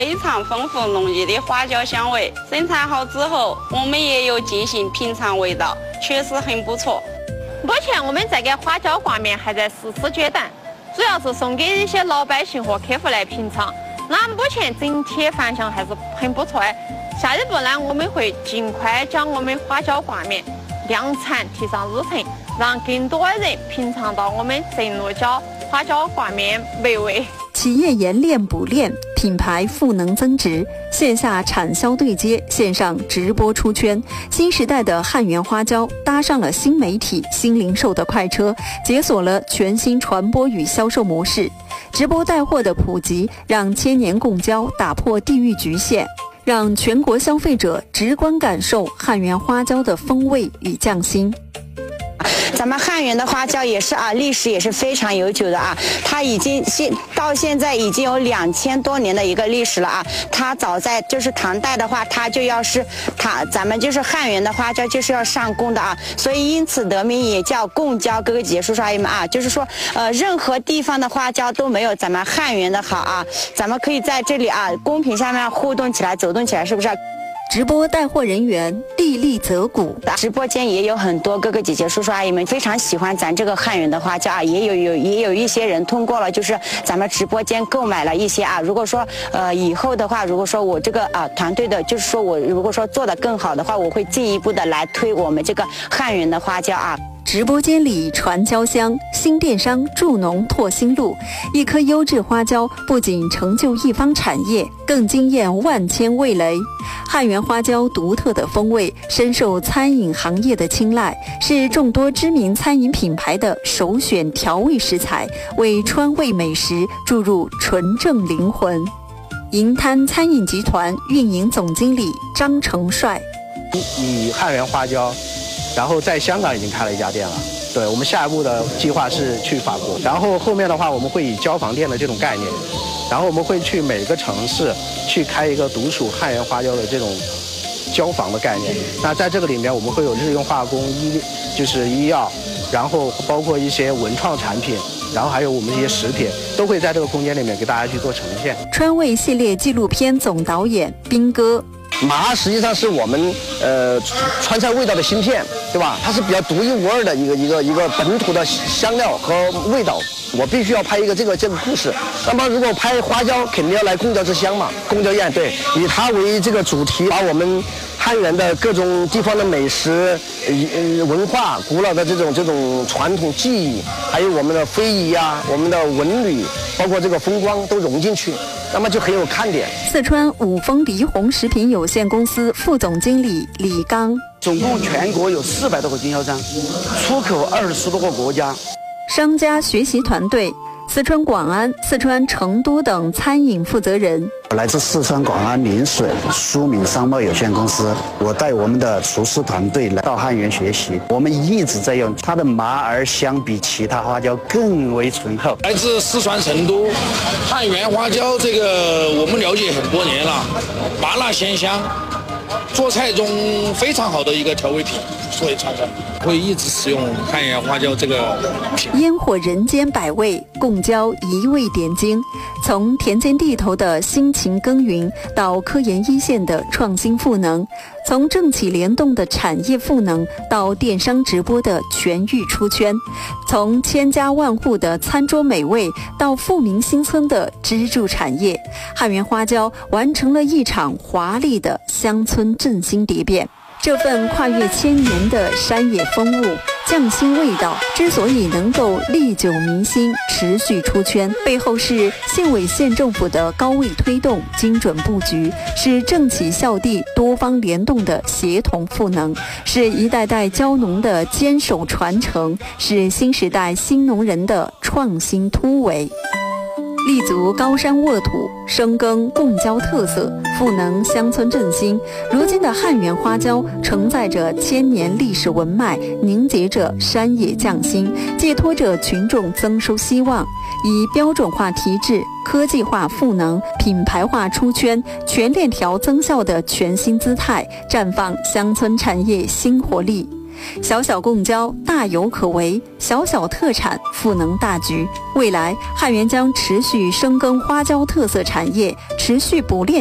非常丰富浓郁的花椒香味。生产好之后，我们也有进行品尝味道，确实很不错。 目前我们这个花椒挂面还在实施阶段，主要是送给一些老百姓和客户来品尝。那目前整体反响还是很不错的。下一步呢，我们会尽快将我们花椒挂面量产提上日程，让更多人品尝到我们正鹿角花椒挂面美味。 企业研练补练，品牌赋能增值，线下产销对接，线上直播出圈。新时代的汉源花椒搭上了新媒体、新零售的快车，解锁了全新传播与销售模式。直播带货的普及，让千年贡椒打破地域局限，让全国消费者直观感受汉源花椒的风味与匠心。 咱们汉源的花椒也是历史也是非常悠久的它已经到现在已经有2000多年的一个历史了它早在就是唐代的话，它就要是咱们就是汉源的花椒就是要上贡的所以因此得名也叫贡椒。哥哥姐姐叔叔阿姨们就是说任何地方的花椒都没有咱们汉源的好咱们可以在这里公屏上面互动起来，走动起来，是不是？ 直播带货人员地利泽谷， 直播间也有很多哥哥姐姐叔叔阿姨们非常喜欢咱这个汉源的花椒也有一些人通过了就是咱们直播间购买了一些如果说以后的话，如果说我这个团队的就是说我如果说做得更好的话，我会进一步的来推我们这个汉源的花椒直播间里传椒香，新电商助农拓新路。一颗优质花椒不仅成就一方产业，更惊艳万千味蕾。汉源花椒独特的风味深受餐饮行业的青睐，是众多知名餐饮品牌的首选调味食材，为川味美食注入纯正灵魂。银滩餐饮集团运营总经理张成帅， 以汉源花椒然后在香港已经开了一家店了，对，我们下一步的计划是去法国，然后后面的话我们会以交房店的这种概念，然后我们会去每个城市去开一个独属汉源花椒的这种交房的概念。那在这个里面我们会有日用化工、就是医药，然后包括一些文创产品，然后还有我们一些食品，都会在这个空间里面给大家去做呈现。 川味系列纪录片总导演斌哥， 麻实际上是我们川菜味道的芯片，对吧？它是比较独一无二的一个本土的香料和味道。我必须要拍一个这个故事。那么如果拍花椒，肯定要来贡椒之乡嘛，贡椒宴，对，以它为这个主题，把我们汉源的各种地方的美食、文化、古老的这种传统技艺，还有我们的非遗我们的文旅，包括这个风光都融进去，那么就很有看点。 四川五丰黎红食品有限公司副总经理李刚， 总共全国有400多个经销商，出口20多个国家。 商家学习团队，四川广安、四川成都等餐饮负责人。 来自四川广安临水苏敏商贸有限公司，我带我们的厨师团队来到汉源学习，我们一直在用它的麻儿相比其他花椒更为醇厚。 来自四川成都，汉源花椒这个我们了解很多年了，麻辣鲜香，做菜中非常好的一个调味品，所以传承会一直使用汉源花椒这个品。 烟火人间百味，贡椒一味点睛。从田间地头的辛勤耕耘，到科研一线的创新赋能；从政企联动的产业赋能，到电商直播的全域出圈；从千家万户的餐桌美味，到富民新村的支柱产业，汉源花椒完成了一场华丽的乡村振兴蝶变。这份跨越千年的山野风物、匠心味道，之所以能够历久弥新、持续出圈，背后是县委县政府的高位推动、精准布局，是政企校地多方联动的协同赋能，是一代代椒农的坚守传承，是新时代新农人的创新突围。立足高山沃土，深耕贡椒特色，赋能乡村振兴。如今的汉源花椒承载着千年历史文脉，凝结着山野匠心，寄托着群众增收希望。以标准化提质、科技化赋能、品牌化出圈、全链条增效的全新姿态，绽放乡村产业新活力。 小小贡椒大有可为，小小特产赋能大局。未来，汉源将持续深耕花椒特色产业，持续捕猎